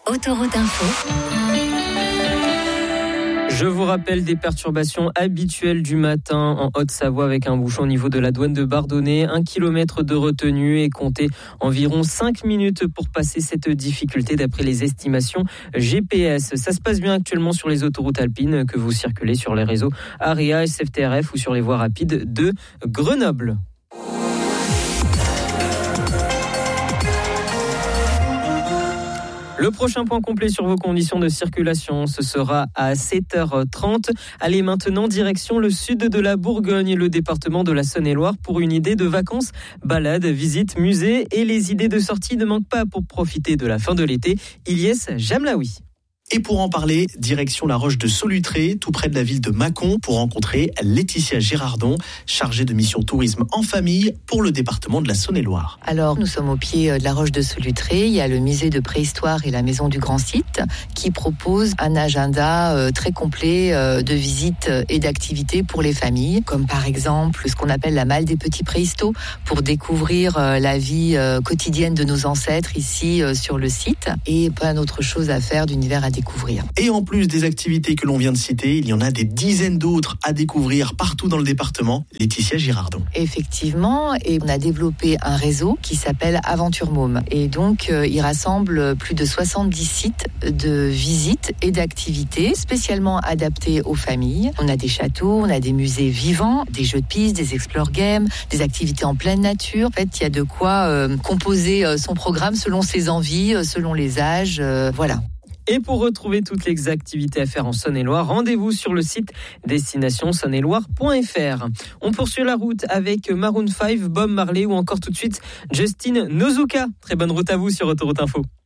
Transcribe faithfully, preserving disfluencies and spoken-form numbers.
Autoroute Info. Je vous rappelle des perturbations habituelles du matin en Haute-Savoie avec un bouchon au niveau de la douane de Bardonnay. Un kilomètre de retenue et comptez environ cinq minutes pour passer cette difficulté d'après les estimations G P S. Ça se passe bien actuellement sur les autoroutes alpines que vous circulez sur les réseaux AREA, S F T R F ou sur les voies rapides de Grenoble. Le prochain point complet sur vos conditions de circulation, ce sera à sept heures trente. Allez maintenant direction le sud de la Bourgogne, le département de la Saône-et-Loire pour une idée de vacances, balades, visites, musées et les idées de sortie ne manquent pas pour profiter de la fin de l'été. Ilyes Jamlaoui. Et pour en parler, direction la Roche de Solutré, tout près de la ville de Mâcon, pour rencontrer Laetitia Girardon, chargée de mission tourisme en famille pour le département de la Saône-et-Loire. Alors, nous sommes au pied de la Roche de Solutré. Il y a le musée de préhistoire et la maison du Grand Site qui propose un agenda très complet de visites et d'activités pour les familles, comme par exemple ce qu'on appelle la malle des petits préhistos pour découvrir la vie quotidienne de nos ancêtres ici sur le site et plein d'autres choses à faire d'univers à découvrir. Et en plus des activités que l'on vient de citer, il y en a des dizaines d'autres à découvrir partout dans le département. Laetitia Girardon. Effectivement, et on a développé un réseau qui s'appelle Aventure Môme. Et donc, euh, il rassemble plus de soixante-dix sites de visites et d'activités spécialement adaptés aux familles. On a des châteaux, on a des musées vivants, des jeux de piste, des explore games, des activités en pleine nature. En fait, il y a de quoi euh, composer euh, son programme selon ses envies, euh, selon les âges, euh, voilà. Et pour retrouver toutes les activités à faire en Saône-et-Loire, rendez-vous sur le site destination saône et loire point f r. On poursuit la route avec Maroon five, Bob Marley ou encore tout de suite Justin Nozuka. Très bonne route à vous sur Autoroute Info.